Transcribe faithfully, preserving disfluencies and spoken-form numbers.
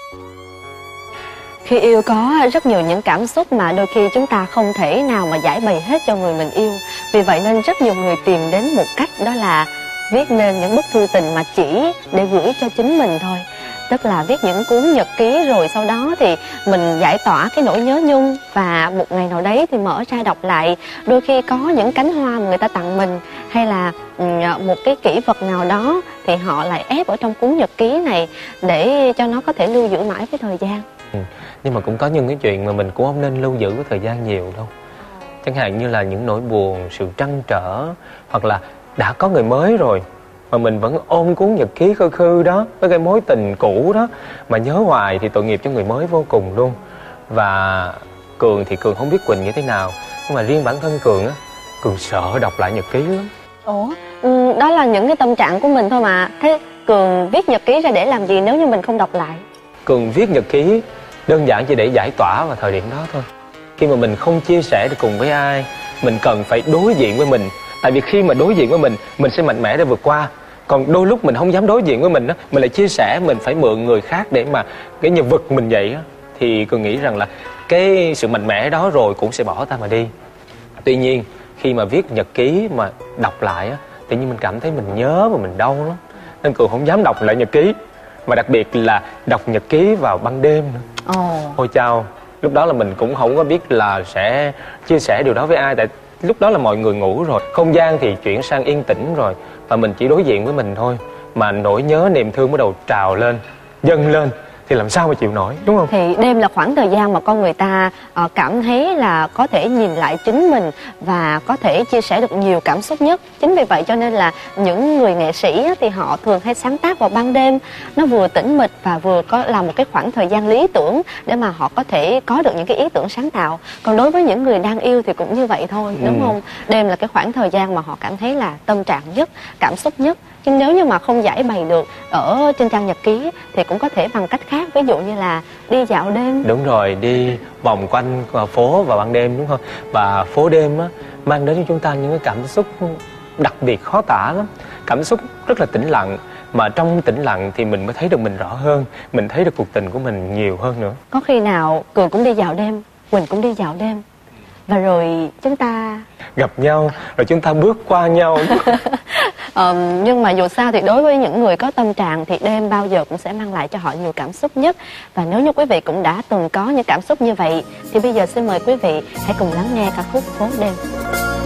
Khi yêu có rất nhiều những cảm xúc mà đôi khi chúng ta không thể nào mà giải bày hết cho người mình yêu. Vì vậy nên rất nhiều người tìm đến một cách, đó là viết nên những bức thư tình mà chỉ để gửi cho chính mình thôi. Tức là viết những cuốn nhật ký, rồi sau đó thì mình giải tỏa cái nỗi nhớ nhung, và một ngày nào đấy thì mở ra đọc lại. Đôi khi có những cánh hoa mà người ta tặng mình, hay là một cái kỷ vật nào đó, thì họ lại ép ở trong cuốn nhật ký này để cho nó có thể lưu giữ mãi với thời gian. Ừ. Nhưng mà cũng có những cái chuyện mà mình cũng không nên lưu giữ với thời gian nhiều đâu. Chẳng hạn như là những nỗi buồn, sự trăn trở, hoặc là đã có người mới rồi mà mình vẫn ôm cuốn nhật ký khư khư đó với cái mối tình cũ đó mà nhớ hoài, thì tội nghiệp cho người mới vô cùng luôn. Và Cường thì Cường không biết Quỳnh như thế nào, nhưng mà riêng bản thân Cường á, Cường sợ đọc lại nhật ký lắm. Ủa, ừ, đó là những cái tâm trạng của mình thôi mà. Thế Cường viết nhật ký ra để làm gì nếu như mình không đọc lại? Cường viết nhật ký đơn giản chỉ để giải tỏa vào thời điểm đó thôi. Khi mà mình không chia sẻ được cùng với ai, mình cần phải đối diện với mình. Tại vì khi mà đối diện với mình, mình sẽ mạnh mẽ để vượt qua. Còn đôi lúc mình không dám đối diện với mình đó, mình lại chia sẻ, mình phải mượn người khác để mà cái như vực mình vậy á, thì Cường nghĩ rằng là cái sự mạnh mẽ đó rồi cũng sẽ bỏ ta mà đi. Tuy nhiên khi mà viết nhật ký mà đọc lại á, tự nhiên mình cảm thấy mình nhớ và mình đau lắm, nên Cường không dám đọc lại nhật ký. Mà đặc biệt là đọc nhật ký vào ban đêm nữa. Oh. Ôi chao, lúc đó là mình cũng không có biết là sẽ chia sẻ điều đó với ai. Tại lúc đó là mọi người ngủ rồi, không gian thì chuyển sang yên tĩnh rồi, và mình chỉ đối diện với mình thôi. Mà nỗi nhớ niềm thương bắt đầu trào lên, dâng lên, thì làm sao mà chịu nổi, đúng không? Thì đêm là khoảng thời gian mà con người ta uh, cảm thấy là có thể nhìn lại chính mình và có thể chia sẻ được nhiều cảm xúc nhất. Chính vì vậy cho nên là những người nghệ sĩ á, thì họ thường hay sáng tác vào ban đêm. Nó vừa tĩnh mịch và vừa có là một cái khoảng thời gian lý tưởng để mà họ có thể có được những cái ý tưởng sáng tạo. Còn đối với những người đang yêu thì cũng như vậy thôi, đúng ừ. không? Đêm là cái khoảng thời gian mà họ cảm thấy là tâm trạng nhất, cảm xúc nhất. Nhưng nếu như mà không giải bày được ở trên trang nhật ký thì cũng có thể bằng cách khác. Ví dụ như là đi dạo đêm. Đúng rồi, đi vòng quanh phố vào ban đêm, đúng không? Và phố đêm á, mang đến cho chúng ta những cái cảm xúc đặc biệt khó tả lắm. Cảm xúc rất là tĩnh lặng. Mà trong tĩnh lặng thì mình mới thấy được mình rõ hơn, mình thấy được cuộc tình của mình nhiều hơn nữa. Có khi nào Cường cũng đi dạo đêm, Quỳnh cũng đi dạo đêm, và rồi chúng ta gặp nhau, rồi chúng ta bước qua nhau. ờ, nhưng mà dù sao thì đối với những người có tâm trạng thì đêm bao giờ cũng sẽ mang lại cho họ nhiều cảm xúc nhất. Và nếu như quý vị cũng đã từng có những cảm xúc như vậy thì bây giờ xin mời quý vị hãy cùng lắng nghe ca khúc Phố Đêm.